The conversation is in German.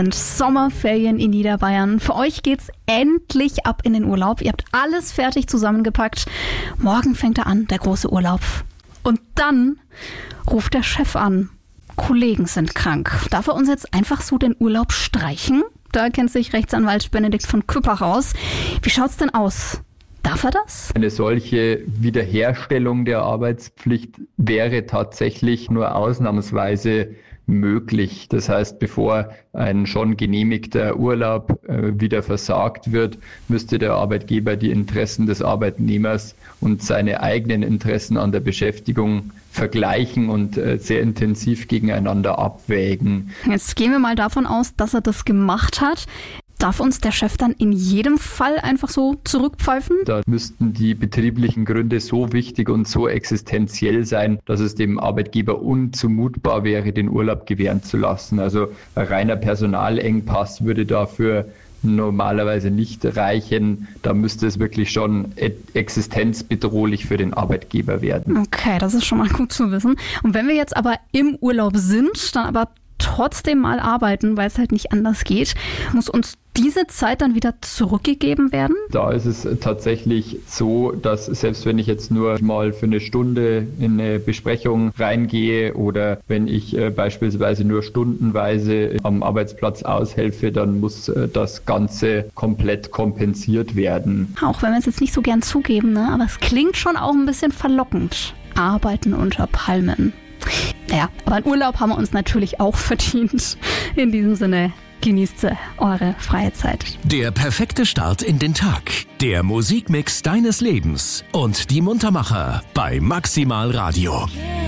Sommerferien in Niederbayern. Für euch geht's endlich ab in den Urlaub. Ihr habt alles fertig zusammengepackt. Morgen fängt er an, der große Urlaub. Und dann ruft der Chef an. Kollegen sind krank. Darf er uns jetzt einfach so den Urlaub streichen? Da kennt sich Rechtsanwalt Benedikt von Küppach aus. Wie schaut's denn aus? Darf er das? Eine solche Wiederherstellung der Arbeitspflicht wäre tatsächlich nur ausnahmsweise möglich. Das heißt, bevor ein schon genehmigter Urlaub wieder versagt wird, müsste der Arbeitgeber die Interessen des Arbeitnehmers und seine eigenen Interessen an der Beschäftigung vergleichen und sehr intensiv gegeneinander abwägen. Jetzt gehen wir mal davon aus, dass er das gemacht hat. Darf uns der Chef dann in jedem Fall einfach so zurückpfeifen? Da müssten die betrieblichen Gründe so wichtig und so existenziell sein, dass es dem Arbeitgeber unzumutbar wäre, den Urlaub gewähren zu lassen. Also ein reiner Personalengpass würde dafür normalerweise nicht reichen. Da müsste es wirklich schon existenzbedrohlich für den Arbeitgeber werden. Okay, das ist schon mal gut zu wissen. Und wenn wir jetzt aber im Urlaub sind, dann aber trotzdem mal arbeiten, weil es halt nicht anders geht, muss uns diese Zeit dann wieder zurückgegeben werden? Da ist es tatsächlich so, dass selbst wenn ich jetzt nur mal für eine Stunde in eine Besprechung reingehe oder wenn ich beispielsweise nur stundenweise am Arbeitsplatz aushelfe, dann muss das Ganze komplett kompensiert werden. Auch wenn wir es jetzt nicht so gern zugeben, ne? Aber es klingt schon auch ein bisschen verlockend. Arbeiten unter Palmen. Ja, aber einen Urlaub haben wir uns natürlich auch verdient. In diesem Sinne, genießt eure freie Zeit. Der perfekte Start in den Tag. Der Musikmix deines Lebens und die Muntermacher bei Maximal Radio.